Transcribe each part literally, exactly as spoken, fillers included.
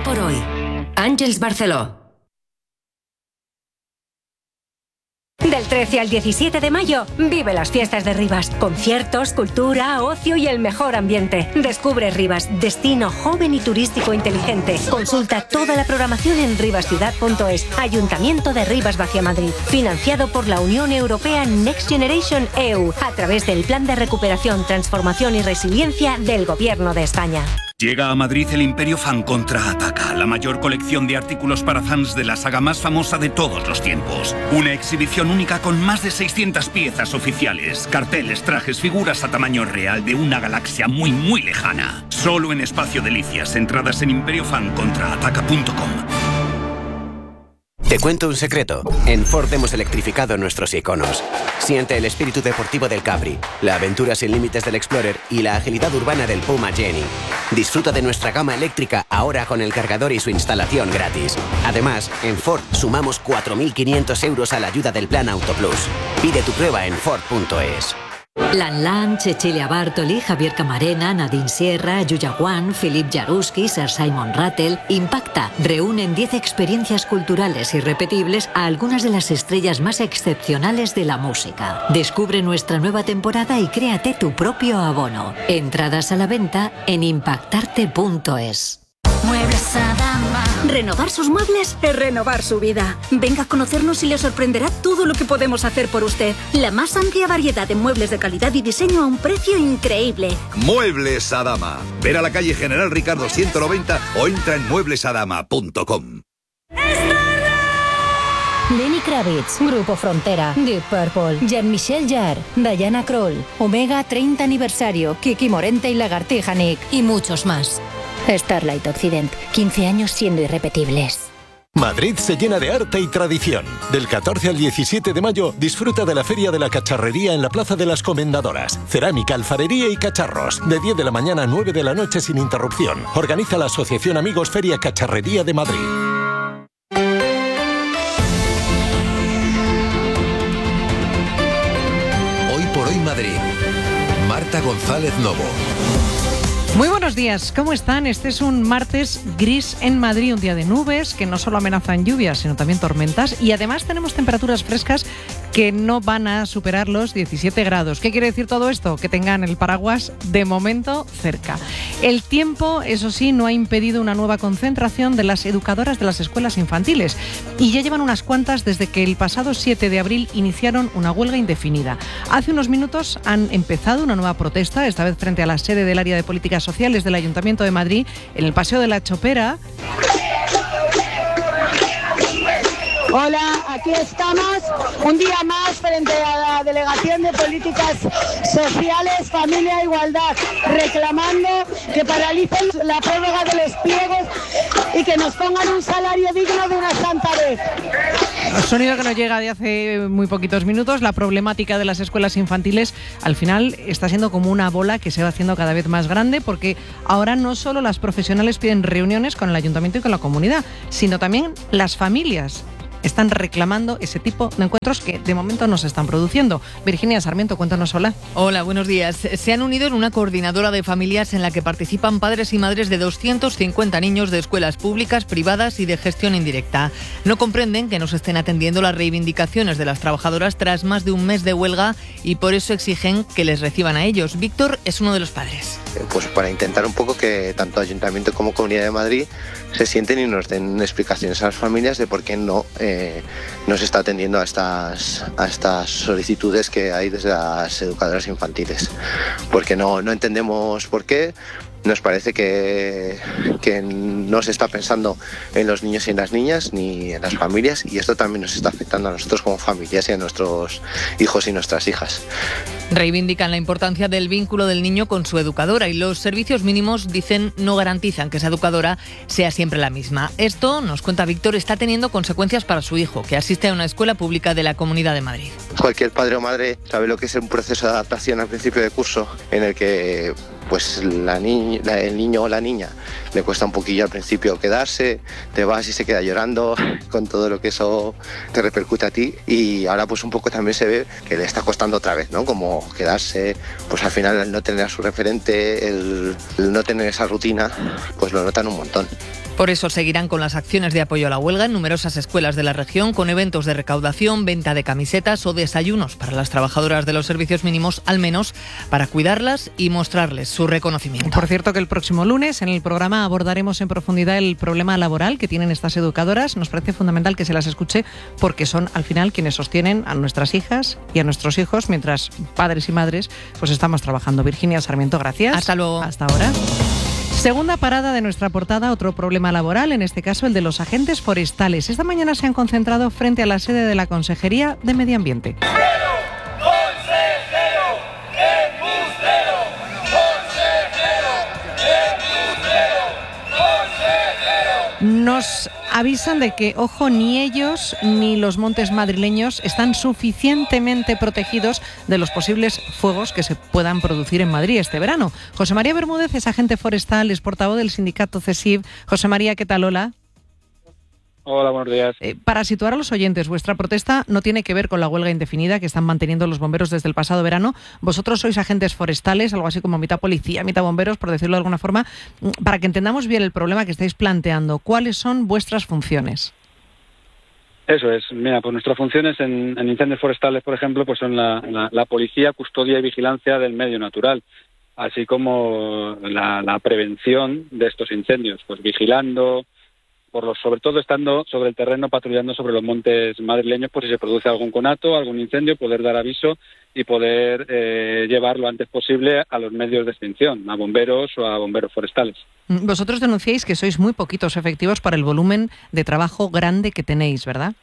por hoy. Àngels Barceló. Del trece al diecisiete de mayo, vive las fiestas de Rivas. Conciertos, cultura, ocio y el mejor ambiente. Descubre Rivas, destino joven y turístico inteligente. Consulta toda la programación en rivasciudad punto es. Ayuntamiento de Rivas Vacia Madrid. Financiado por la Unión Europea Next Generation E U a través del Plan de Recuperación, Transformación y Resiliencia del Gobierno de España. Llega a Madrid el Imperio Fan Contraataca, la mayor colección de artículos para fans de la saga más famosa de todos los tiempos. Una exhibición única con más de seiscientas piezas oficiales, carteles, trajes, figuras a tamaño real de una galaxia muy muy lejana. Solo en Espacio Delicias, entradas en imperio fan contraataca punto com. Te cuento un secreto. En Ford hemos electrificado nuestros iconos. Siente el espíritu deportivo del Capri, la aventura sin límites del Explorer y la agilidad urbana del Puma Jenny. Disfruta de nuestra gama eléctrica ahora con el cargador y su instalación gratis. Además, en Ford sumamos cuatro mil quinientos euros a la ayuda del Plan Auto Plus. Pide tu prueba en Ford punto es. Lan Lan, Cecilia Bartoli, Javier Camarena, Nadine Sierra, Yuya Wan, Philip Jaruski, Sir Simon Rattle. Impacta reúnen diez experiencias culturales irrepetibles a algunas de las estrellas más excepcionales de la música. Descubre nuestra nueva temporada y créate tu propio abono. Entradas a la venta en impactarte punto es. Muebles Adama. Renovar sus muebles es renovar su vida. Venga a conocernos y le sorprenderá todo lo que podemos hacer por usted. La más amplia variedad de muebles de calidad y diseño a un precio increíble. Muebles Adama. Ver a la calle General Ricardo ciento noventa o entra en muebles adama punto com. Lenny Kravitz, Grupo Frontera, Deep Purple, Jean-Michel Jarre, Diana Krall, Omega treinta aniversario, Kiki Morente y Lagartija Nick y muchos más. Starlight Occident, quince años siendo irrepetibles. Madrid se llena de arte y tradición. Del catorce al diecisiete de mayo, disfruta de la Feria de la Cacharrería en la Plaza de las Comendadoras. Cerámica, alfarería y cacharros. De diez de la mañana a nueve de la noche sin interrupción. Organiza la Asociación Amigos Feria Cacharrería de Madrid. Hoy por hoy Madrid. Marta González Novo. Muy buenos días, ¿cómo están? Este es un martes gris en Madrid, un día de nubes que no solo amenazan lluvias, sino también tormentas, y además tenemos temperaturas frescas que no van a superar los diecisiete grados. ¿Qué quiere decir todo esto? Que tengan el paraguas de momento cerca. El tiempo, eso sí, no ha impedido una nueva concentración de las educadoras de las escuelas infantiles, y ya llevan unas cuantas desde que el pasado siete de abril iniciaron una huelga indefinida. Hace unos minutos han empezado una nueva protesta, esta vez frente a la sede del área de políticas sociales del Ayuntamiento de Madrid, en el Paseo de la Chopera. Hola, aquí estamos un día más frente a la Delegación de Políticas Sociales, Familia e Igualdad, reclamando que paralicen la prórroga de los pliegos y que nos pongan un salario digno de una santa vez. Sonido que nos llega de hace muy poquitos minutos. La problemática de las escuelas infantiles al final está siendo como una bola que se va haciendo cada vez más grande, porque ahora no solo las profesionales piden reuniones con el ayuntamiento y con la comunidad, sino también las familias están reclamando ese tipo de encuentros que de momento no se están produciendo. Virginia Sarmiento, cuéntanos. Hola. Hola, buenos días. Se han unido en una coordinadora de familias en la que participan padres y madres de doscientos cincuenta niños de escuelas públicas, privadas y de gestión indirecta. No comprenden que no se estén atendiendo las reivindicaciones de las trabajadoras tras más de un mes de huelga y por eso exigen que les reciban a ellos. Víctor es uno de los padres. Pues para intentar un poco que tanto Ayuntamiento como Comunidad de Madrid se sienten y nos den explicaciones a las familias de por qué no eh, no se está atendiendo a estas, a estas solicitudes que hay desde las educadoras infantiles. Porque no, no entendemos por qué. Nos parece que, que no se está pensando en los niños y en las niñas ni en las familias, y esto también nos está afectando a nosotros como familias y a nuestros hijos y nuestras hijas. Reivindican la importancia del vínculo del niño con su educadora y los servicios mínimos, dicen, no garantizan que esa educadora sea siempre la misma. Esto, nos cuenta Víctor, está teniendo consecuencias para su hijo, que asiste a una escuela pública de la Comunidad de Madrid. Cualquier padre o madre sabe lo que es un proceso de adaptación al principio de curso, en el que pues la ni- la, el niño o la niña le cuesta un poquillo al principio quedarse, te vas y se queda llorando con todo lo que eso te repercute a ti, y ahora pues un poco también se ve que le está costando otra vez, ¿no? Como quedarse, pues al final el no tener a su referente, el, el no tener esa rutina, pues lo notan un montón. Por eso seguirán con las acciones de apoyo a la huelga en numerosas escuelas de la región, con eventos de recaudación, venta de camisetas o desayunos para las trabajadoras de los servicios mínimos, al menos para cuidarlas y mostrarles su reconocimiento. Por cierto, que el próximo lunes en el programa abordaremos en profundidad el problema laboral que tienen estas educadoras. Nos parece fundamental que se las escuche porque son al final quienes sostienen a nuestras hijas y a nuestros hijos mientras padres y madres pues estamos trabajando. Virginia Sarmiento, gracias. Hasta luego. Hasta ahora. Segunda parada de nuestra portada, otro problema laboral, en este caso el de los agentes forestales. Esta mañana se han concentrado frente a la sede de la Consejería de Medio Ambiente. Nos avisan de que, ojo, ni ellos ni los montes madrileños están suficientemente protegidos de los posibles fuegos que se puedan producir en Madrid este verano. José María Bermúdez es agente forestal, es portavoz del sindicato CESIF. José María, ¿qué tal? Hola. Hola, buenos días. Eh, para situar a los oyentes, vuestra protesta no tiene que ver con la huelga indefinida que están manteniendo los bomberos desde el pasado verano. Vosotros sois agentes forestales, algo así como mitad policía, mitad bomberos, por decirlo de alguna forma. Para que entendamos bien el problema que estáis planteando, ¿cuáles son vuestras funciones? Eso es. Mira, pues nuestras funciones en, en incendios forestales, por ejemplo, pues son la, la, la policía, custodia y vigilancia del medio natural, así como la, la prevención de estos incendios, pues vigilando, por los, sobre todo estando sobre el terreno, patrullando sobre los montes madrileños, por si se produce algún conato, algún incendio, poder dar aviso y poder eh, llevar lo antes posible a los medios de extinción, a bomberos o a bomberos forestales. Vosotros denunciáis que sois muy poquitos efectivos para el volumen de trabajo grande que tenéis, ¿verdad?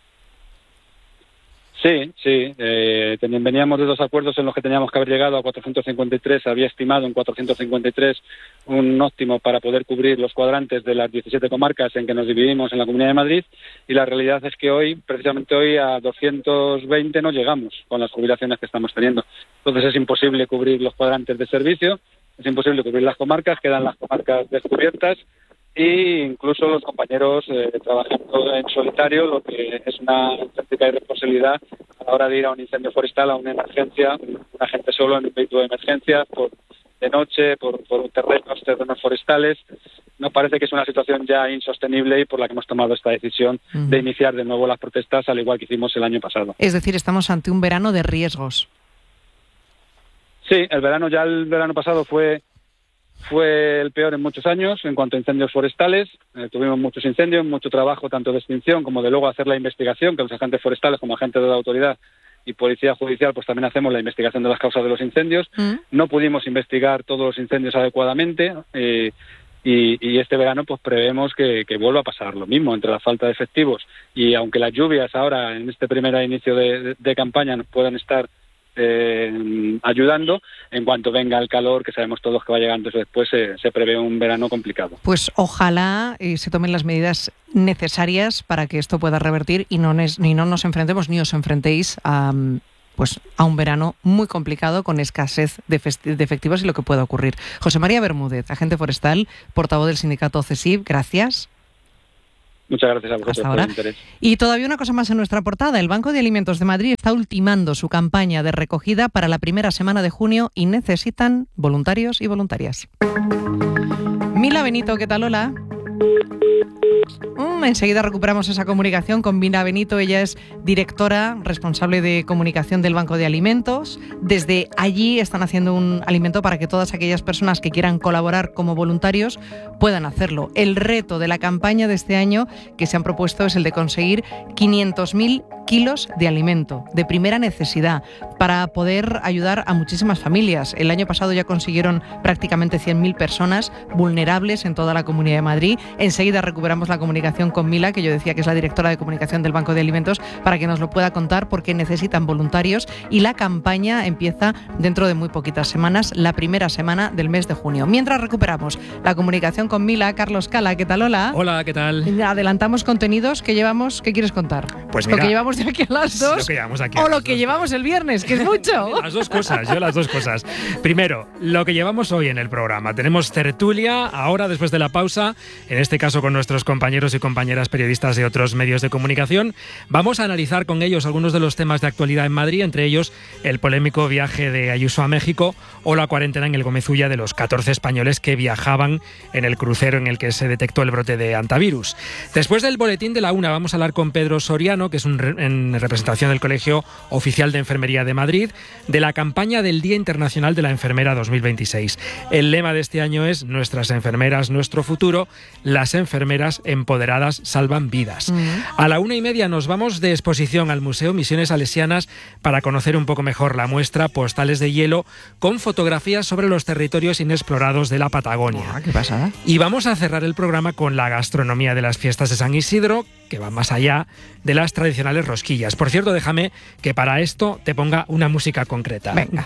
Sí, sí. Eh, veníamos de dos acuerdos en los que teníamos que haber llegado a cuatrocientos cincuenta y tres. Había estimado en cuatrocientos cincuenta y tres un óptimo para poder cubrir los cuadrantes de las diecisiete comarcas en que nos dividimos en la Comunidad de Madrid, y la realidad es que hoy, precisamente hoy, a doscientos veinte no llegamos con las jubilaciones que estamos teniendo. Entonces es imposible cubrir los cuadrantes de servicio, es imposible cubrir las comarcas, quedan las comarcas descubiertas, e incluso los compañeros eh, trabajando en solitario, lo que es una auténtica irresponsabilidad a la hora de ir a un incendio forestal, a una emergencia, un agente solo en un vehículo de emergencia, por, de noche, por, por terrenos, terrenos forestales. Nos parece que es una situación ya insostenible y por la que hemos tomado esta decisión uh-huh. de iniciar de nuevo las protestas, al igual que hicimos el año pasado. Es decir, estamos ante un verano de riesgos. Sí, el verano ya el verano pasado fue fue el peor en muchos años en cuanto a incendios forestales. Eh, tuvimos muchos incendios, mucho trabajo tanto de extinción como de luego hacer la investigación, que los agentes forestales como agentes de la autoridad y policía judicial pues también hacemos la investigación de las causas de los incendios. ¿Mm? No pudimos investigar todos los incendios adecuadamente eh, y, y este verano pues prevemos que, que vuelva a pasar lo mismo entre la falta de efectivos y aunque las lluvias ahora en este primer inicio de, de, de campaña nos puedan estar Eh, ayudando, en cuanto venga el calor, que sabemos todos que va llegando después, se, se prevé un verano complicado. Pues ojalá eh, se tomen las medidas necesarias para que esto pueda revertir y no, nes, ni no nos enfrentemos ni os enfrentéis a, pues, a un verano muy complicado con escasez de, de efectivos y lo que pueda ocurrir. José María Bermúdez, agente forestal, portavoz del sindicato CESIF, gracias. Muchas gracias a vosotros por el interés. Y todavía una cosa más en nuestra portada. El Banco de Alimentos de Madrid está ultimando su campaña de recogida para la primera semana de junio y necesitan voluntarios y voluntarias. Mila Benito, ¿qué tal? Hola. Mm, enseguida recuperamos esa comunicación con Mila Benito. Ella es directora responsable de comunicación del Banco de Alimentos. Desde allí están haciendo un alimento para que todas aquellas personas que quieran colaborar como voluntarios puedan hacerlo. El reto de la campaña de este año que se han propuesto es el de conseguir quinientos mil kilos de alimento de primera necesidad para poder ayudar a muchísimas familias. El año pasado ya consiguieron prácticamente cien mil personas vulnerables en toda la Comunidad de Madrid. Enseguida recuperamos la comunicación con Mila, que yo decía que es la directora de comunicación del Banco de Alimentos, para que nos lo pueda contar porque necesitan voluntarios y la campaña empieza dentro de muy poquitas semanas, la primera semana del mes de junio. Mientras recuperamos la comunicación con Mila, Carlos Cala, ¿qué tal? Hola. Hola, ¿qué tal? Adelantamos contenidos que llevamos, ¿qué quieres contar? Pues mira, lo que llevamos de aquí a las dos, lo que llevamos aquí o a lo las que dos. llevamos el viernes, que es mucho. Las dos cosas, yo las dos cosas. Primero, lo que llevamos hoy en el programa. Tenemos tertulia, ahora después de la pausa, en este caso con nuestros compañeros y compañeras periodistas de otros medios de comunicación. Vamos a analizar con ellos algunos de los temas de actualidad en Madrid, entre ellos el polémico viaje de Ayuso a México o la cuarentena en el Gomezulla de los catorce españoles que viajaban en el crucero en el que se detectó el brote de antivirus. Después del boletín de la una vamos a hablar con Pedro Soriano, que es un re- en representación del Colegio Oficial de Enfermería de Madrid, de la campaña del Día Internacional de la Enfermera dos mil veintiséis. El lema de este año es Nuestras enfermeras, nuestro futuro. Las enfermeras empoderadas salvan vidas. Mm. A la una y media nos vamos de exposición al Museo Misiones Salesianas para conocer un poco mejor la muestra Postales de Hielo con fotografías sobre los territorios inexplorados de la Patagonia. Ah, qué pasada. Y vamos a cerrar el programa con la gastronomía de las fiestas de San Isidro, que va más allá de las tradicionales rosquillas. Por cierto, déjame que para esto te ponga una música concreta. Venga.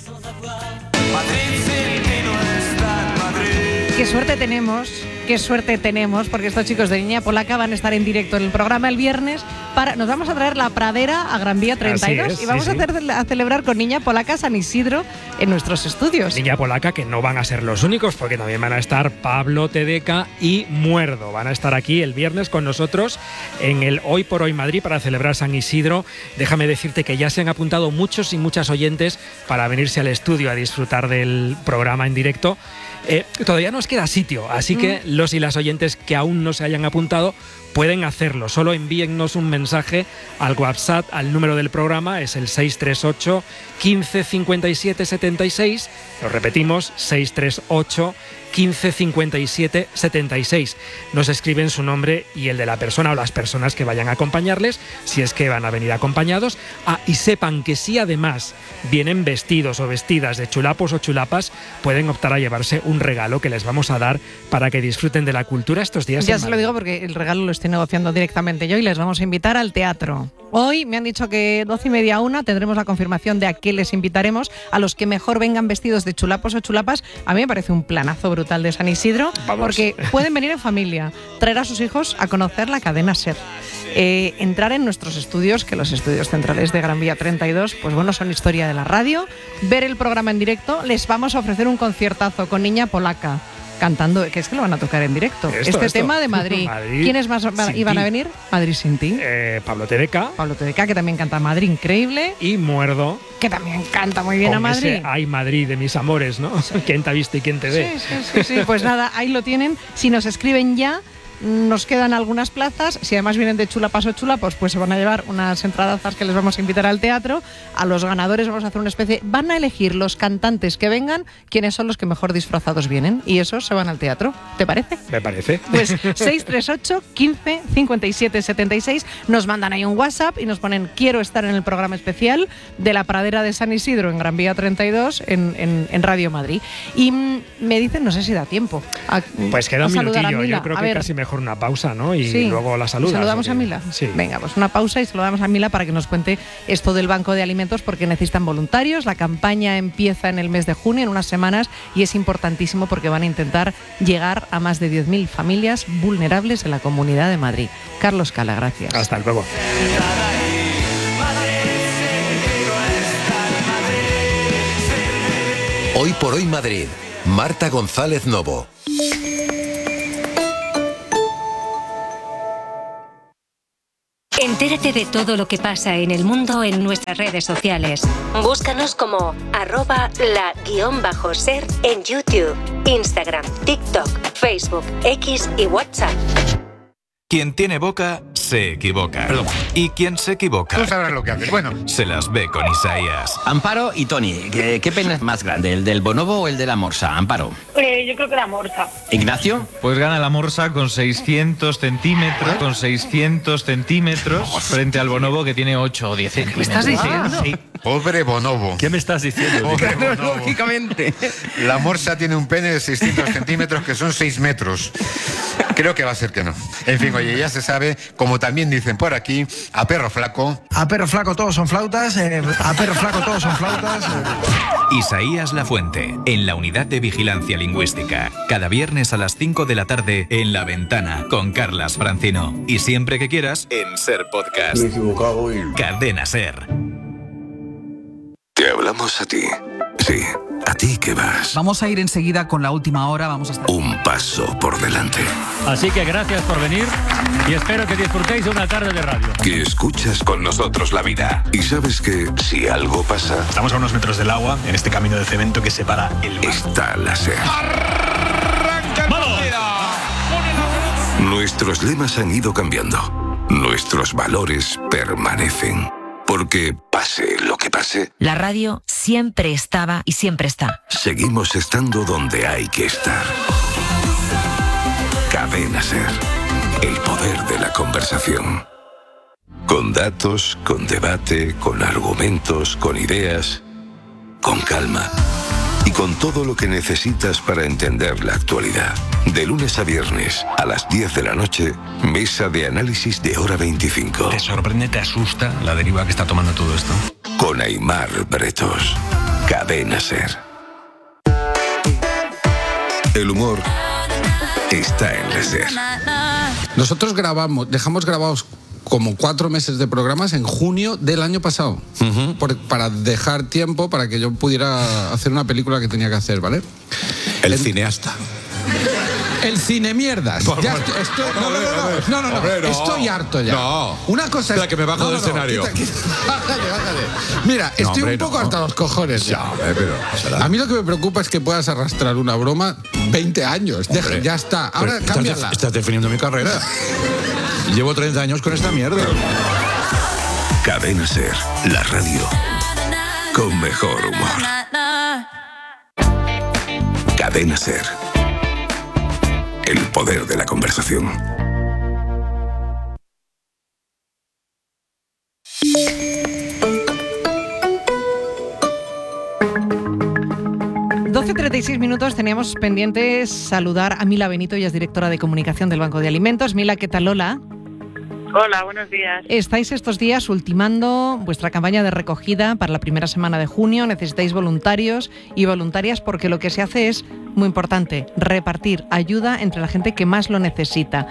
Qué suerte tenemos, qué suerte tenemos, porque estos chicos de Niña Polaca van a estar en directo en el programa el viernes. Para, nos vamos a traer la pradera a Gran Vía treinta y dos es, y vamos sí, a, hacer, sí. a celebrar con Niña Polaca San Isidro en nuestros estudios. Niña Polaca, que no van a ser los únicos, porque también van a estar Pablo Tedeca y Muerdo. Van a estar aquí el viernes con nosotros en el Hoy por Hoy Madrid para celebrar San Isidro. Déjame decirte que ya se han apuntado muchos y muchas oyentes para venirse al estudio a disfrutar del programa en directo. Eh, todavía nos queda sitio, así mm. que los y las oyentes que aún no se hayan apuntado pueden hacerlo. Solo envíennos un mensaje al WhatsApp, al número del programa, es el seis tres ocho, quince cincuenta y siete setenta y seis. Lo repetimos, seis tres ocho, quince cincuenta y siete setenta y seis. Nos escriben su nombre y el de la persona o las personas que vayan a acompañarles, si es que van a venir acompañados. Ah, y sepan que si además vienen vestidos o vestidas de chulapos o chulapas, pueden optar a llevarse un regalo que les vamos a dar para que disfruten de la cultura estos días. Ya se lo digo porque el regalo lo estoy negociando directamente yo y les vamos a invitar al teatro. Hoy me han dicho que doce y media a una tendremos la confirmación de a qué les invitaremos, a los que mejor vengan vestidos de chulapos o chulapas. A mí me parece un planazo brutal de San Isidro, Vamos. porque pueden venir en familia, traer a sus hijos a conocer la cadena SER, eh, entrar en nuestros estudios, que los estudios centrales de Gran Vía treinta y dos, pues bueno, son historia de la radio, ver el programa en directo. Les vamos a ofrecer un conciertazo con Niña Polaca cantando, que es que lo van a tocar en directo. Esto, este esto. tema de Madrid. Madrid ¿Quiénes más van, iban a venir? Madrid sin ti. Eh, Pablo Tedeca. Pablo Tedeca, que también canta Madrid increíble. Y Muerdo. Que también canta muy bien Con a Madrid. Ese Ay Madrid de mis amores, ¿no? Sí. ¿Quién te ha visto y quién te ve? Sí, sí, sí, sí. Pues nada, ahí lo tienen. Si nos escriben ya, nos quedan algunas plazas. Si además vienen de chulapas o chulapos, pues se van a llevar unas entradazas que les vamos a invitar al teatro. A los ganadores vamos a hacer una especie... Van a elegir los cantantes que vengan, quiénes son los que mejor disfrazados vienen. Y esos se van al teatro. ¿Te parece? Me parece. Pues seis tres ocho, quince cincuenta y siete setenta y seis. Nos mandan ahí un WhatsApp y nos ponen quiero estar en el programa especial de la pradera de San Isidro en Gran Vía treinta y dos en, en, en Radio Madrid. Y mm, me dicen, no sé si da tiempo. A, pues queda un minutillo. Yo creo a que ver, casi mejor una pausa, ¿no? Y sí. luego la saludas. ¿Saludamos porque... a Mila? Sí. Venga, pues una pausa y saludamos a Mila para que nos cuente esto del Banco de Alimentos, porque necesitan voluntarios. La campaña empieza en el mes de junio, en unas semanas, y es importantísimo porque van a intentar llegar a más de diez mil familias vulnerables en la Comunidad de Madrid. Carlos Cala, gracias. Hasta luego. Hoy por Hoy Madrid. Marta González Novo. Entérate de todo lo que pasa en el mundo en nuestras redes sociales. Búscanos como arroba la guión bajo ser en YouTube, Instagram, TikTok, Facebook, X y WhatsApp. Quien tiene boca, se equivoca. Perdón. Y quien se equivoca... Tú sabrás lo que haces. Bueno. Se las ve con Isaías. Amparo y Tony, ¿qué, qué pena es más grande, el del bonobo o el de la morsa? Amparo. Eh, yo creo que la morsa. ¿Ignacio? Pues gana la morsa con seiscientos centímetros, con seiscientos centímetros, frente al bonobo que tiene ocho o diez centímetros. ¿Qué estás diciendo? Ah, sí. Pobre bonobo. ¿Qué me estás diciendo? Pobre bonobo. Lógicamente. La morsa tiene un pene de seiscientos centímetros, que son seis metros. Creo que va a ser que no. En fin, oye, ya se sabe, como también dicen por aquí, a perro flaco. A perro flaco todos son flautas, eh, a perro flaco todos son flautas. Eh. Isaías Lafuente, en la Unidad de Vigilancia Lingüística. Cada viernes a las cinco de la tarde en La Ventana, con Carlas Francino. Y siempre que quieras, en Ser Podcast. Me he equivocado y... Cadena Ser. Te hablamos a ti. Sí, a ti que vas. Vamos a ir enseguida con la última hora. Vamos a estar... Un paso por delante. Así que gracias por venir y espero que disfrutéis de una tarde de radio. Que escuchas con nosotros la vida. Y sabes que si algo pasa... Estamos a unos metros del agua, en este camino de cemento que separa el mar. Está la Ser. Nuestros lemas han ido cambiando. Nuestros valores permanecen. Porque pase lo que pase, la radio siempre estaba y siempre está. Seguimos estando donde hay que estar. Cadena Ser. El poder de la conversación. Con datos, con debate, con argumentos, con ideas, con calma. Y con todo lo que necesitas para entender la actualidad. De lunes a viernes, a las diez de la noche, mesa de análisis de Hora veinticinco. ¿Te sorprende, te asusta la deriva que está tomando todo esto? Con Aimar Bretos. Cadena Ser. El humor está en la Ser. Nosotros grabamos, dejamos grabados como cuatro meses de programas en junio del año pasado, uh-huh. por, para dejar tiempo para que yo pudiera hacer una película que tenía que hacer, ¿vale? El, El cineasta. El cine mierdas. Por, ya por, estoy, estoy, por, no, no, no, no, no, no, no, hombre, no. Estoy harto ya. No. Una cosa es es que me bajo no, del no, no, escenario. Quita, quita. Bájale, bájale. Mira, no, estoy hombre, un poco no. hasta los cojones ya. No, hombre, pero, a mí lo que me preocupa es que puedas arrastrar una broma veinte años. Deja, ya está. Ahora estás, cámbiala. De, estás definiendo mi carrera. Llevo treinta años con esta mierda. Cadena Ser, la radio con mejor humor. Cadena Ser. El poder de la conversación. doce treinta y seis minutos, teníamos pendientes saludar a Mila Benito, ella es directora de comunicación del Banco de Alimentos. Mila, ¿qué tal? Hola. Hola, buenos días. Estáis estos días ultimando vuestra campaña de recogida para la primera semana de junio. Necesitáis voluntarios y voluntarias porque lo que se hace es muy importante, repartir ayuda entre la gente que más lo necesita.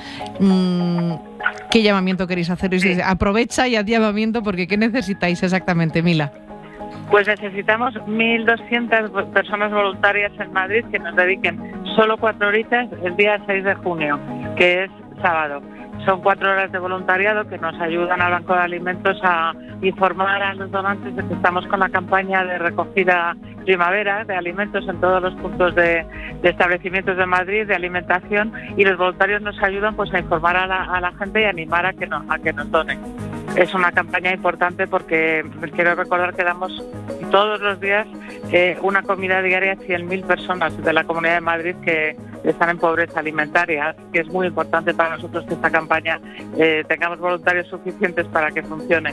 Mm, ¿Qué llamamiento queréis hacer? Sí. Aprovecha y haz llamamiento porque ¿qué necesitáis exactamente, Mila? Pues necesitamos mil doscientas personas voluntarias en Madrid que nos dediquen solo cuatro horitas el día seis de junio, que es sábado. Son cuatro horas de voluntariado que nos ayudan al Banco de Alimentos a informar a los donantes de que estamos con la campaña de recogida primavera de alimentos en todos los puntos de, de establecimientos de Madrid, de alimentación, y los voluntarios nos ayudan pues a informar a la, a la gente y animar a que, no, a que nos donen. Es una campaña importante porque quiero recordar que damos todos los días eh, una comida diaria a cien mil personas de la Comunidad de Madrid que están en pobreza alimentaria, que es muy importante para nosotros que esta campaña eh, tengamos voluntarios suficientes para que funcione.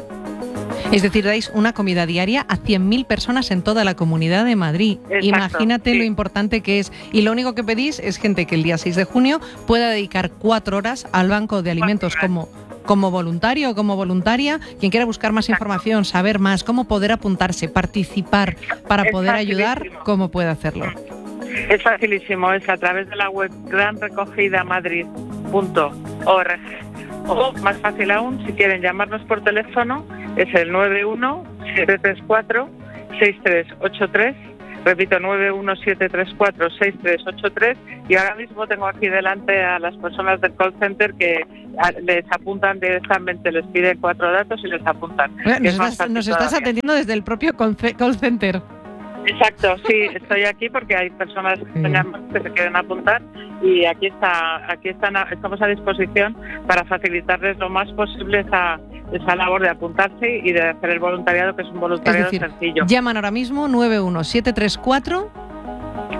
Es decir, dais una comida diaria a cien mil personas en toda la Comunidad de Madrid. Exacto, imagínate sí. Lo importante que es. Y lo único que pedís es gente que el día seis de junio pueda dedicar cuatro horas al Banco de Alimentos como... como voluntario o como voluntaria. Quien quiera buscar más información, saber más, cómo poder apuntarse, participar para poder ayudar, ¿cómo puede hacerlo? Es facilísimo, es a través de la web gran recogida madrid punto org o, más fácil aún, si quieren llamarnos por teléfono, es el nueve uno siete tres cuatro seis tres ocho tres. Repito, nueve uno siete tres cuatro seis tres ocho tres, y ahora mismo tengo aquí delante a las personas del call center que les apuntan directamente, les piden cuatro datos y les apuntan. Bueno, nos, estás, nos estás atendiendo desde el propio call center. Exacto, sí, estoy aquí porque hay personas que se quieren apuntar y aquí está, aquí están, estamos a disposición para facilitarles lo más posible esa, esa labor de apuntarse y de hacer el voluntariado, que es un voluntariado es decir, sencillo. Llaman ahora mismo nueve uno siete tres cuatro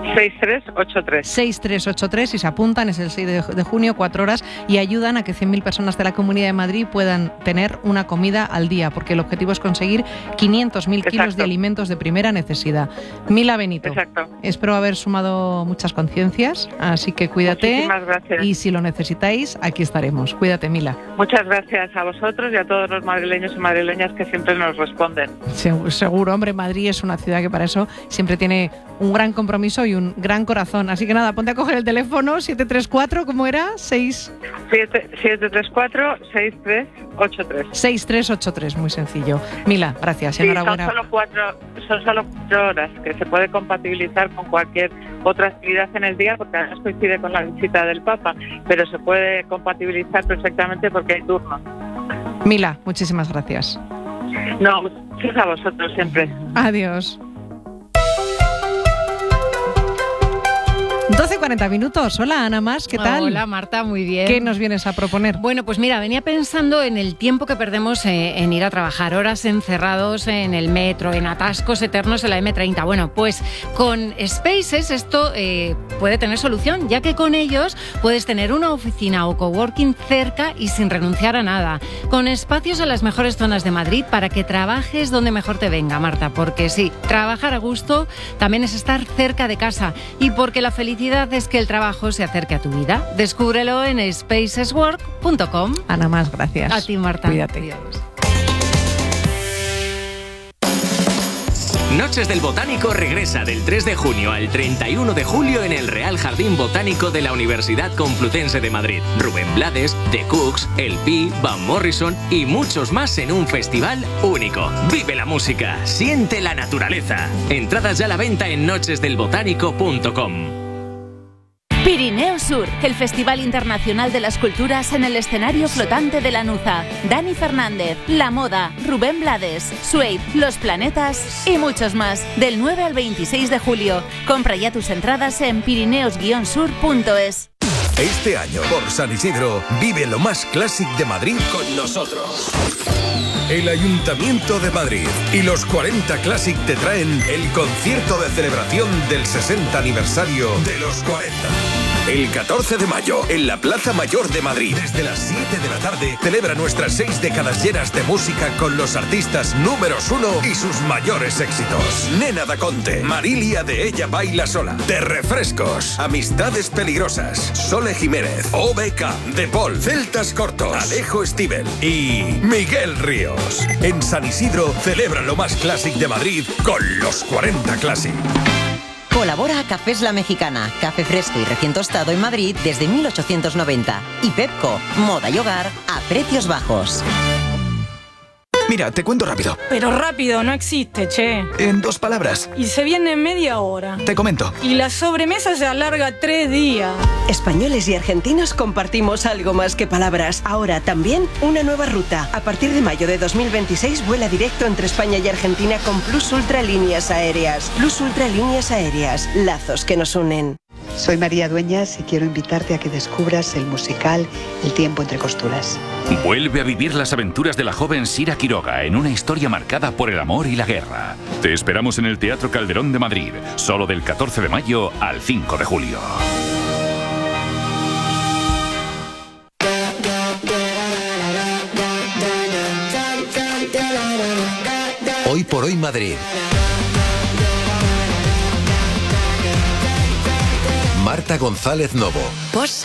seis tres ocho tres. seis tres ocho tres y se apuntan, es el seis de junio, cuatro horas, y ayudan a que cien mil personas de la Comunidad de Madrid puedan tener una comida al día, porque el objetivo es conseguir quinientos mil kilos de alimentos de primera necesidad. Mila Benito, Exacto. espero haber sumado muchas conciencias, así que cuídate. Muchísimas gracias. Y si lo necesitáis, aquí estaremos. Cuídate, Mila. Muchas gracias a vosotros y a todos los madrileños y madrileñas que siempre nos responden. Seguro, hombre, Madrid es una ciudad que para eso siempre tiene un gran compromiso y un gran corazón. Así que nada, ponte a coger el teléfono, siete tres cuatro, ¿cómo era? seis siete tres cuatro seis tres ocho tres. seis tres ocho tres, muy sencillo. Mila, gracias, sí, enhorabuena. Son solo, cuatro, son solo cuatro horas que se puede compatibilizar con cualquier otra actividad en el día, porque además coincide con la visita del Papa, pero se puede compatibilizar perfectamente porque hay turno. Mila, muchísimas gracias. No, gracias a vosotros siempre. Adiós. doce cuarenta minutos. Hola, Ana Mas, ¿qué tal? Hola, Marta, muy bien. ¿Qué nos vienes a proponer? Bueno, pues mira, venía pensando en el tiempo que perdemos eh, en ir a trabajar, horas encerrados en el metro, en atascos eternos en la eme treinta. Bueno, pues con Spaces esto eh, puede tener solución, ya que con ellos puedes tener una oficina o coworking cerca y sin renunciar a nada, con espacios en las mejores zonas de Madrid para que trabajes donde mejor te venga, Marta, porque sí, trabajar a gusto también es estar cerca de casa, y porque la felicidad es que el trabajo se acerque a tu vida. Descúbrelo en spaceswork punto com. Ana Mas, gracias. A ti, Marta. Cuídate. Adiós. Noches del Botánico regresa del tres de junio al treinta y uno de julio en el Real Jardín Botánico de la Universidad Complutense de Madrid. Rubén Blades, The Cooks, El Pi, Van Morrison y muchos más en un festival único. Vive la música, siente la naturaleza. Entradas ya a la venta en noches del botánico punto com. Pirineo Sur, el Festival Internacional de las Culturas en el escenario flotante de Lanuza. Dani Fernández, La Moda, Rubén Blades, Suede, Los Planetas y muchos más. Del nueve al veintiséis de julio. Compra ya tus entradas en pirineos guion sur punto es. Este año, por San Isidro, vive lo más clásico de Madrid con nosotros. El Ayuntamiento de Madrid y los cuarenta Classic te traen el concierto de celebración del sesenta aniversario de los cuarenta. El catorce de mayo, en la Plaza Mayor de Madrid, desde las siete de la tarde, celebra nuestras seis décadas llenas de música con los artistas números uno y sus mayores éxitos. Nena da Conte, Marilia de Ella Baila Sola, De Refrescos, Amistades Peligrosas, Sole Jiménez, O B K, De Paul, Celtas Cortos, Alejo Stivel y Miguel Ríos. En San Isidro, celebra lo más clásico de Madrid con los cuarenta Classic. Colabora Cafés La Mexicana, café fresco y recién tostado en Madrid desde mil ochocientos noventa. Y Pepco, moda y hogar a precios bajos. Mira, te cuento rápido. Pero rápido, no existe, che. En dos palabras. Y se viene en media hora. Te comento. Y la sobremesa se alarga tres días. Españoles y argentinos compartimos algo más que palabras. Ahora también una nueva ruta. A partir de mayo de dos mil veintiséis vuela directo entre España y Argentina con Plus Ultra Líneas Aéreas. Plus Ultra Líneas Aéreas. Lazos que nos unen. Soy María Dueñas y quiero invitarte a que descubras el musical El tiempo entre costuras. Vuelve a vivir las aventuras de la joven Sira Quiroga en una historia marcada por el amor y la guerra. Te esperamos en el Teatro Calderón de Madrid, solo del catorce de mayo al cinco de julio. Hoy por hoy Madrid. Marta González Novo.